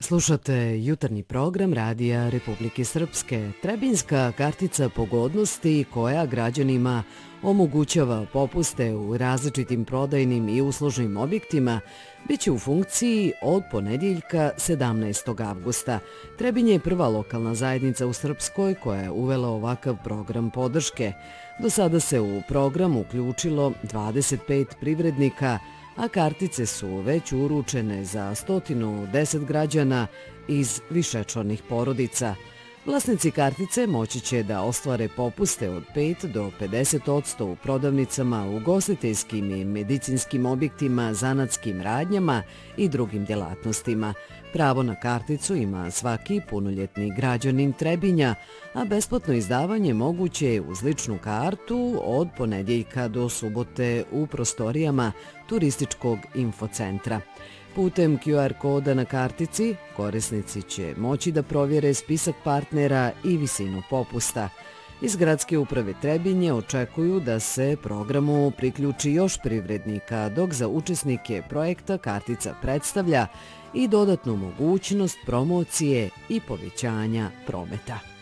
Slušate jutarnji program Radija Republike Srpske. Trebinjska kartica pogodnosti koja građanima omogućava popuste u različitim prodajnim i uslužnim objektima biće u funkciji od ponedjeljka 17. avgusta. Trebinje je prva lokalna zajednica u Srpskoj koja je uvela ovakav program podrške. Do sada se u program uključilo 25 privrednika, a kartice su već uručene za 110 građana iz višečlanih porodica. Vlasnici kartice moći će da ostvare popuste od 5 do 50% u prodavnicama, ugostiteljskim i medicinskim objektima, zanatskim radnjama i drugim djelatnostima. Pravo na karticu ima svaki punoljetni građanin Trebinja, a besplatno izdavanje moguće je uz ličnu kartu od ponedjeljka do subote u prostorijama turističkog infocentra. Putem QR koda na kartici korisnici će moći da provjere spisak partnera i visinu popusta. Iz Gradske uprave Trebinje očekuju da se programu priključi još privrednika, dok za učesnike projekta kartica predstavlja i dodatnu mogućnost promocije i povećanja prometa.